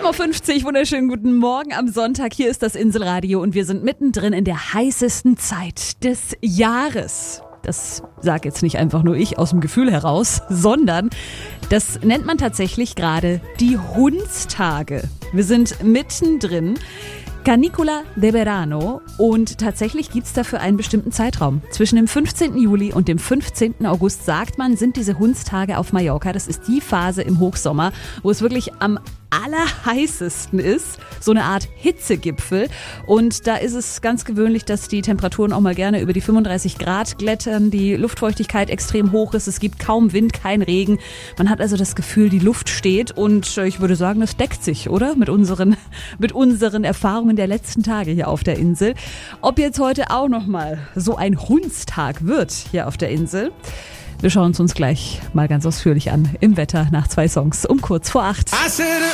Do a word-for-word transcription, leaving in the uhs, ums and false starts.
sieben Uhr fünfzig, wunderschönen guten Morgen am Sonntag. Hier ist das Inselradio und wir sind mittendrin in der heißesten Zeit des Jahres. Das sage jetzt nicht einfach nur ich aus dem Gefühl heraus, sondern das nennt man tatsächlich gerade die Hundstage. Wir sind mittendrin. Canícula de Verano und tatsächlich gibt es dafür einen bestimmten Zeitraum. Zwischen dem fünfzehnten Juli und dem fünfzehnten August, sagt man, sind diese Hundstage auf Mallorca. Das ist die Phase im Hochsommer, wo es wirklich am allerheißesten ist. So eine Art Hitzegipfel. Und da ist es ganz gewöhnlich, dass die Temperaturen auch mal gerne über die fünfunddreißig Grad glättern, die Luftfeuchtigkeit extrem hoch ist, es gibt kaum Wind, kein Regen. Man hat also das Gefühl, die Luft steht und ich würde sagen, das deckt sich, oder? Mit unseren, mit unseren Erfahrungen der letzten Tage hier auf der Insel. Ob jetzt heute auch nochmal so ein Hundstag wird hier auf der Insel, wir schauen es uns gleich mal ganz ausführlich an im Wetter nach zwei Songs um kurz vor acht.